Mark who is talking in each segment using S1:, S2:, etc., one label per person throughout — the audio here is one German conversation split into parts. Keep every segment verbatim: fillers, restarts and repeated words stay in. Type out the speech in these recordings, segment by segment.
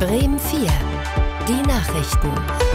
S1: Bremen vier. Die Nachrichten.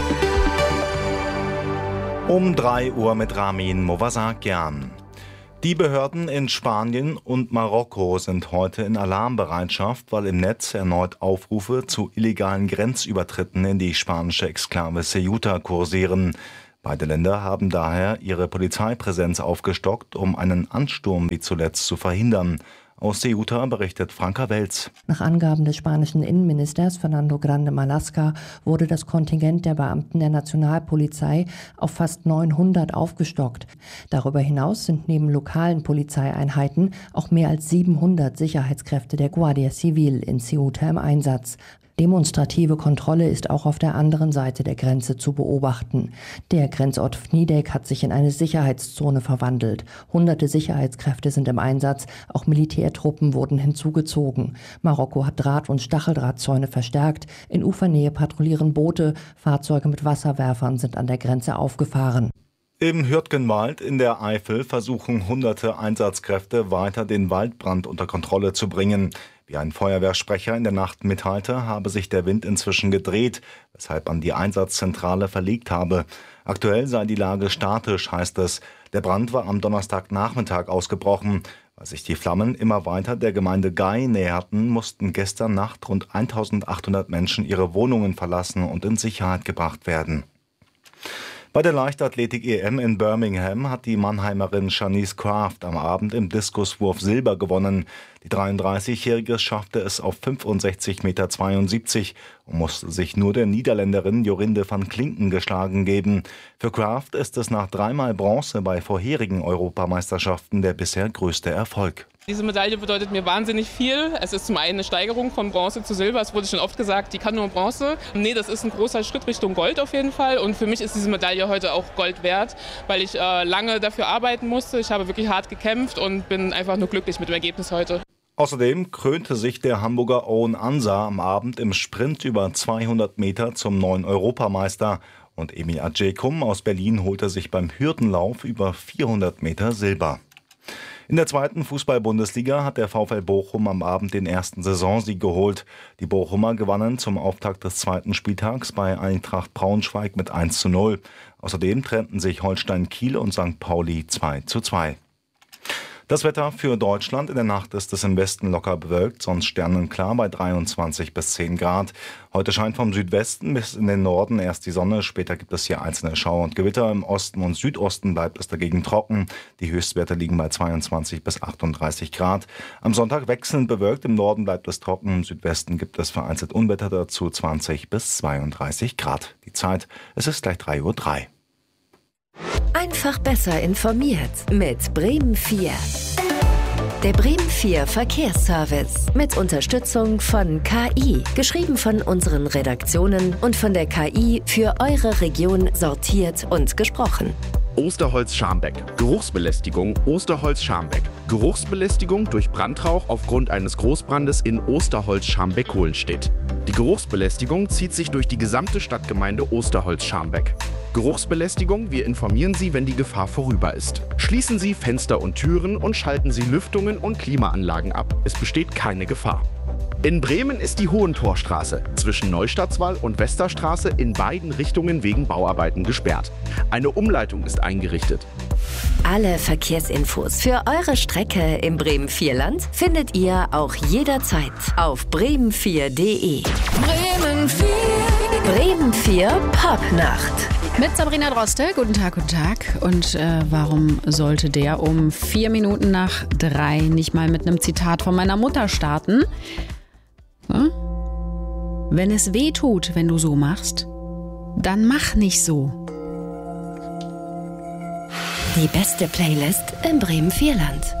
S2: Um drei Uhr mit Ramin Movasakian. Die Behörden in Spanien und Marokko sind heute in Alarmbereitschaft, weil im Netz erneut Aufrufe zu illegalen Grenzübertritten in die spanische Exklave Ceuta kursieren. Beide Länder haben daher ihre Polizeipräsenz aufgestockt, um einen Ansturm wie zuletzt zu verhindern. Aus Ceuta berichtet Franka Welz.
S3: Nach Angaben des spanischen Innenministers Fernando Grande Marlaska wurde das Kontingent der Beamten der Nationalpolizei auf fast neunhundert aufgestockt. Darüber hinaus sind neben lokalen Polizeieinheiten auch mehr als siebenhundert Sicherheitskräfte der Guardia Civil in Ceuta im Einsatz. Demonstrative Kontrolle ist auch auf der anderen Seite der Grenze zu beobachten. Der Grenzort Fnidek hat sich in eine Sicherheitszone verwandelt. Hunderte Sicherheitskräfte sind im Einsatz, auch Militärtruppen wurden hinzugezogen. Marokko hat Draht- und Stacheldrahtzäune verstärkt. In Ufernähe patrouillieren Boote, Fahrzeuge mit Wasserwerfern sind an der Grenze aufgefahren.
S2: Im Hürtgenwald in der Eifel versuchen hunderte Einsatzkräfte weiter den Waldbrand unter Kontrolle zu bringen. Wie ein Feuerwehrsprecher in der Nacht mitteilte, habe sich der Wind inzwischen gedreht, weshalb man die Einsatzzentrale verlegt habe. Aktuell sei die Lage statisch, heißt es. Der Brand war am Donnerstagnachmittag ausgebrochen. Weil sich die Flammen immer weiter der Gemeinde Gay näherten, mussten gestern Nacht rund eintausendachthundert Menschen ihre Wohnungen verlassen und in Sicherheit gebracht werden. Bei der Leichtathletik-E M in Birmingham hat die Mannheimerin Shanice Kraft am Abend im Diskuswurf Silber gewonnen. Die dreiunddreißigjährige schaffte es auf fünfundsechzig Komma zweiundsiebzig Meter und musste sich nur der Niederländerin Jorinde van Klinken geschlagen geben. Für Kraft ist es nach dreimal Bronze bei vorherigen Europameisterschaften der bisher größte Erfolg.
S4: Diese Medaille bedeutet mir wahnsinnig viel. Es ist zum einen eine Steigerung von Bronze zu Silber. Es wurde schon oft gesagt, die kann nur Bronze. Nee, das ist ein großer Schritt Richtung Gold auf jeden Fall. Und für mich ist diese Medaille heute auch Gold wert, weil ich äh, lange dafür arbeiten musste. Ich habe wirklich hart gekämpft und bin einfach nur glücklich mit dem Ergebnis heute.
S2: Außerdem krönte sich der Hamburger Owen Ansa am Abend im Sprint über zweihundert Meter zum neuen Europameister. Und Emil Adjekum aus Berlin holte sich beim Hürdenlauf über vierhundert Meter Silber. In der zweiten Fußball-Bundesliga hat der VfL Bochum am Abend den ersten Saisonsieg geholt. Die Bochumer gewannen zum Auftakt des zweiten Spieltags bei Eintracht Braunschweig mit eins zu null. Außerdem trennten sich Holstein Kiel und Sankt Pauli zwei zu zwei. Das Wetter für Deutschland: In der Nacht ist es im Westen locker bewölkt, sonst sternenklar bei dreiundzwanzig bis zehn Grad. Heute scheint vom Südwesten bis in den Norden erst die Sonne. Später gibt es hier einzelne Schauer und Gewitter. Im Osten und Südosten bleibt es dagegen trocken. Die Höchstwerte liegen bei zweiundzwanzig bis achtunddreißig Grad. Am Sonntag wechselnd bewölkt. Im Norden bleibt es trocken. Im Südwesten gibt es vereinzelt Unwetter, dazu zwanzig bis zweiunddreißig Grad. Die Zeit: Es ist gleich drei Uhr drei.
S1: Einfach besser informiert mit Bremen vier. Der Bremen vier Verkehrsservice mit Unterstützung von K I. Geschrieben von unseren Redaktionen und von der K I für eure Region sortiert und gesprochen.
S5: Osterholz-Scharmbeck. Geruchsbelästigung Osterholz-Scharmbeck. Geruchsbelästigung durch Brandrauch aufgrund eines Großbrandes in Osterholz-Scharmbeck-Holenstedt. Die Geruchsbelästigung zieht sich durch die gesamte Stadtgemeinde Osterholz-Scharmbeck. Geruchsbelästigung: Wir informieren Sie, wenn die Gefahr vorüber ist. Schließen Sie Fenster und Türen und schalten Sie Lüftungen und Klimaanlagen ab. Es besteht keine Gefahr. In Bremen ist die Hohentorstraße zwischen Neustadtswall und Westerstraße in beiden Richtungen wegen Bauarbeiten gesperrt. Eine Umleitung ist eingerichtet.
S1: Alle Verkehrsinfos für eure Strecke im Bremen vier Land findet ihr auch jederzeit auf bremen vier punkt de.
S6: Bremen vier.
S1: Bremen vier Popnacht.
S6: Mit Sabrina Droste. Guten Tag, guten Tag. Und äh, warum sollte der um vier Minuten nach drei nicht mal mit einem Zitat von meiner Mutter starten? Hm? Wenn es weh tut, wenn du so machst, dann mach nicht so.
S1: Die beste Playlist im Bremen vier Land.